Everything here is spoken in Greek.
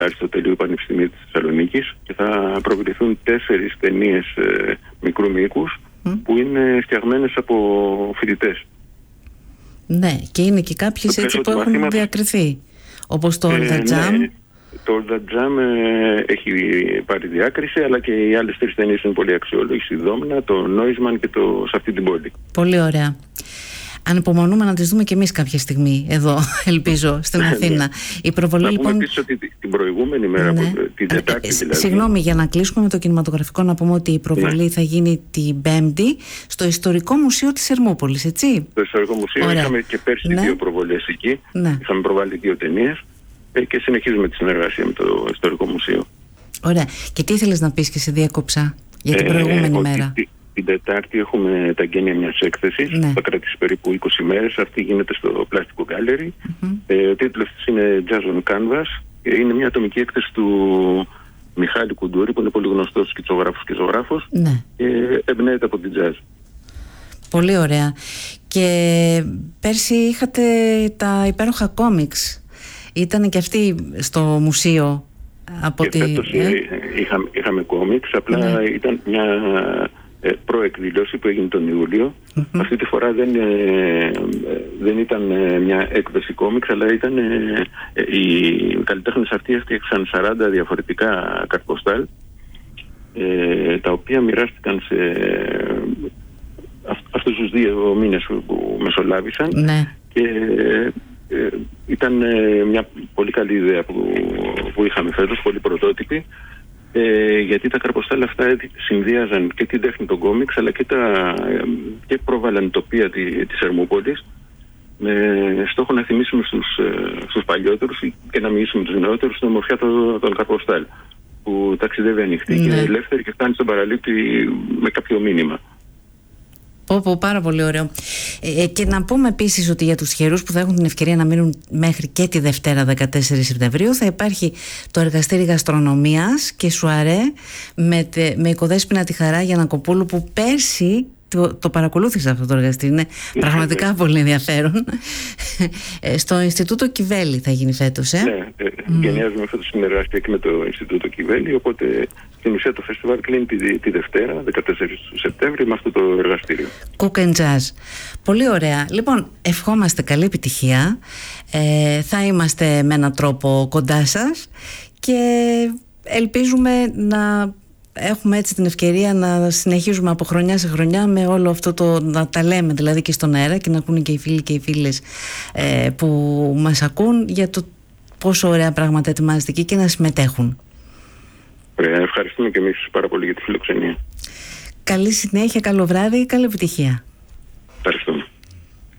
Αριστοτελείου Πανεπιστημίου της Θεσσαλονίκης και θα προβληθούν 4 ταινίες μικρού μήκους που είναι φτιαγμένες από φοιτητές. Ναι, και είναι και κάποιες έτσι που έχουν διακριθεί, όπως το All the Jam. Ναι, το All the Jam έχει πάρει διάκριση, αλλά και οι άλλες 3 ταινίες είναι πολύ αξιόλογες. Η Δόμνα, το Νόισμαν και το Σε αυτή την πόλη. Πολύ ωραία. Ανυπομονούμε να τις δούμε και εμείς κάποια στιγμή εδώ, ελπίζω, στην Αθήνα. Η προβολή, να πούμε λοιπόν. επίσης ότι την προηγούμενη μέρα, την Τετάρτη δηλαδή. Συγγνώμη, για να κλείσουμε με το κινηματογραφικό, να πούμε ότι η προβολή θα γίνει την Πέμπτη στο Ιστορικό Μουσείο της Ερμούπολης, έτσι. Στο Ιστορικό Μουσείο. Ωραία. Είχαμε και πέρσι 2 προβολές εκεί. Ναι. Είχαμε προβάλει 2 ταινίες και συνεχίζουμε τη συνεργασία με το Ιστορικό Μουσείο. Ωραία. Και τι ήθελες να πεις και σε διέκοψα για την προηγούμενη μέρα? Την Τετάρτη έχουμε τα εγγένεια μιας έκθεσης, θα κρατήσει περίπου 20 μέρες. Αυτή γίνεται στο Plastic Gallery. Ο τίτλος της είναι Jazz on Canvas. Είναι μια ατομική έκθεση του Μιχάλη Κουντούρη, που είναι πολύ γνωστός σκητσογράφος και ζωγράφος, και εμπνέεται από την jazz. Πολύ ωραία. Και πέρσι είχατε τα υπέροχα κόμιξ. Ήταν και αυτοί στο μουσείο. Από και φέτος είχαμε κόμιξ, απλά ήταν μια προεκδήλωση που έγινε τον Ιούλιο. Αυτή τη φορά δεν ήταν μια έκδοση κόμιξ, αλλά ήταν οι καλλιτέχνες αυτοί έφτιαξαν 40 διαφορετικά καρποστάλ, τα οποία μοιράστηκαν σε αυτούς τους 2 μήνες που μεσολάβησαν. Και ήταν μια πολύ καλή ιδέα που είχαμε φέτος, πολύ πρωτότυπη, γιατί τα καρποστάλ αυτά συνδύαζαν και την τέχνη των κόμιξ, αλλά και πρόβαλαν τοπία της Ερμούπολης, με στόχο να θυμίσουμε στους παλιότερους και να μοιήσουμε τους νεότερους την ομορφιά των καρποστάλ, που ταξιδεύει ανοιχτή και είναι ελεύθερη και φτάνει στον παραλήπτη με κάποιο μήνυμα. Πάρα πολύ ωραίο. Και να πούμε επίσης ότι για τους τυχερούς που θα έχουν την ευκαιρία να μείνουν μέχρι και τη Δευτέρα 14 Σεπτεμβρίου θα υπάρχει το εργαστήρι γαστρονομίας και σουαρέ με Οικοδέσποινα τη Χαρά Γιαννακοπούλου, που πέρσι το παρακολούθησα αυτό το εργαστήρι. Είναι πραγματικά πολύ ενδιαφέρον. Στο Ινστιτούτο Κιβέλη θα γίνει φέτος. Ναι, γενιάζουμε φέτος συνεργασία και με το Ινστιτούτο Κιβέλη, οπότε στην ουσία το φεστιβάλ κλείνει τη Δευτέρα, 14 Σεπτέμβρη, με αυτό το εργαστήριο. Cook and Jazz. Πολύ ωραία. Λοιπόν, ευχόμαστε καλή επιτυχία. Θα είμαστε με έναν τρόπο κοντά σας και ελπίζουμε να έχουμε έτσι την ευκαιρία να συνεχίζουμε από χρονιά σε χρονιά με όλο αυτό να τα λέμε δηλαδή και στον αέρα, και να ακούνε και οι φίλοι και οι φίλες που μας ακούν για το πόσο ωραία πράγματα ετοιμάζεται εκεί και να συμμετέχουν. Ευχαριστούμε και εμείς πάρα πολύ για τη φιλοξενία. Καλή συνέχεια, καλό βράδυ, καλή επιτυχία.